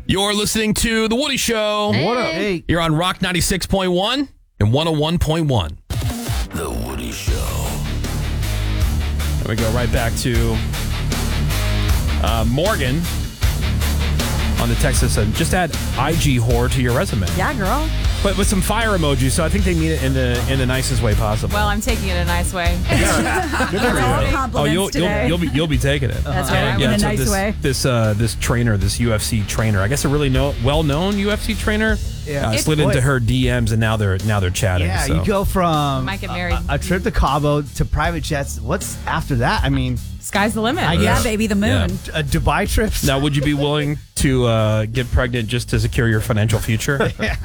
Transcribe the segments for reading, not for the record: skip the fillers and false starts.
You're listening to The Woody Show. Hey. What up? Hey. You're on Rock 96.1 and 101.1. The Woody Show. And we go right back to Morgan on the text that said, just add IG whore to your resume. Yeah, girl. But with some fire emojis, so I think they mean it in the nicest way possible. Well, I'm taking it in a nice way. That's all compliments today. you'll be taking it. That's right, in a so nice way. This trainer, this UFC trainer, I guess a really well-known UFC trainer, slid into her DMs, and now they're chatting. Yeah, so. you go from Might get married. a trip to Cabo to private jets. What's after that? I mean, Sky's the limit. Yeah, baby, the moon. Dubai trips. Now, would you be willing to get pregnant just to secure your financial future?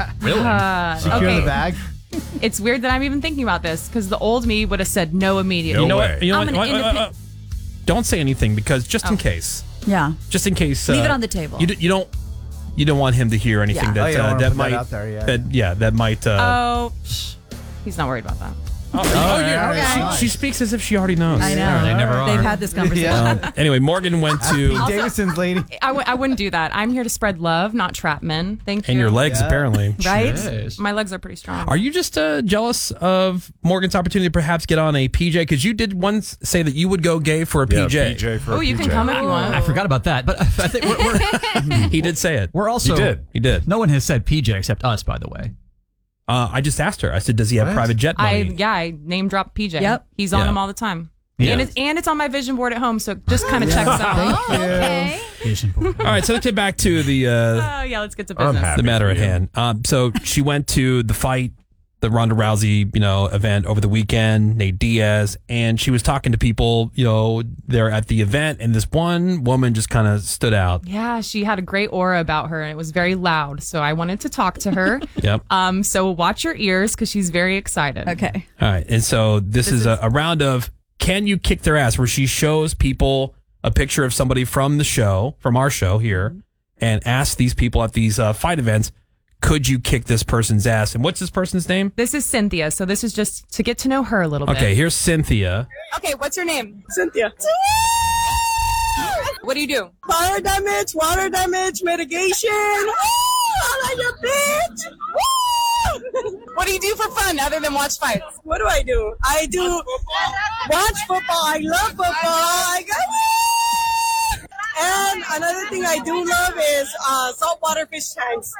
Secure the bag. It's weird that I'm even thinking about this because the old me would have said no immediately. You know what? I'm an independent- Don't say anything because just in case. Yeah. Just in case. Leave it on the table. You don't want him to hear anything Yeah. that don't wanna that put might that out there, that might. He's not worried about that. Okay. She speaks as if she already knows. I know. They never are. They've had this conversation. Anyway, Morgan went to Davidson's lady. I wouldn't do that. I'm here to spread love, not trap men. Thank you. and your legs apparently. Right? Yes. My legs are pretty strong. Are you just jealous of Morgan's opportunity to perhaps get on a PJ? Because you did once say that you would go gay for a PJ. Oh, you can come if you want. I forgot about that, but I think we're He did say it. we're also. He did. No one has said PJ except us, by the way. I just asked her. I said, does he have private jet money? I name drop PJ. Yep. He's on Yeah. them all the time. Yeah. And it's on my vision board at home, so it just kind of checks out. Okay. All right, so let's get back to the Let's get to business. the matter at hand. So she went to the fight, the Ronda Rousey, event over the weekend, Nate Diaz, and she was talking to people, there at the event, and this one woman just kind of stood out. Yeah, she had a great aura about her, and it was very loud. So I wanted to talk to her. Yep. So watch your ears because she's very excited. Okay. All right, and so this is a round of Can You Kick Their Ass, where she shows people a picture of somebody from the show, from our show here, and asks these people at these fight events, could you kick this person's ass? And what's this person's name? This is Cynthia. So this is just to get to know her a little bit. Okay, here's Cynthia. Okay, what's your name? Cynthia. What do you do? Fire damage, water damage, mitigation. Woo! I like your bitch. Woo! What do you do for fun other than watch fights? What do? I do watch football. I love football. And another thing I do love is saltwater fish tanks.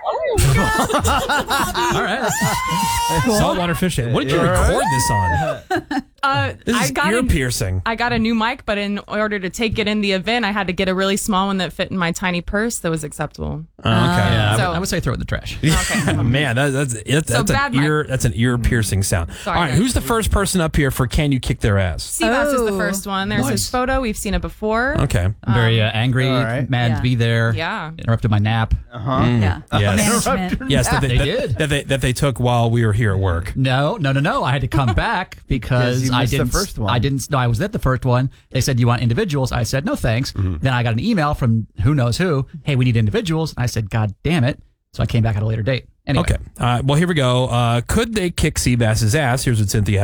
All right. Saltwater fishing. What did you record this on? This is ear piercing. I got a new mic, but in order to take it in the event, I had to get a really small one that fit in my tiny purse that was acceptable. Okay. Yeah, So- I would say throw it in the trash. Man, that's an ear piercing sound. Sorry, All right, guys. who's the first person up here for Can You Kick Their Ass? Seabass is the Oh, first one. There's his photo. We've seen it before. Okay. Very angry, all right. mad to be there. Yeah. Interrupted my nap. Yeah. Yes. Management. Yes, that They did. that they took while we were here at work. No. I had to come back because you I missed the didn't. first one. I didn't. No, I was at the first one. They said, "You want individuals?" I said, "No, thanks." Then I got an email from who knows who. Hey, we need individuals. I said, "God damn it!" So I came back at a later date. Anyway. Okay. Well, here we go. Could they kick Seabass's ass? Here's what Cynthia had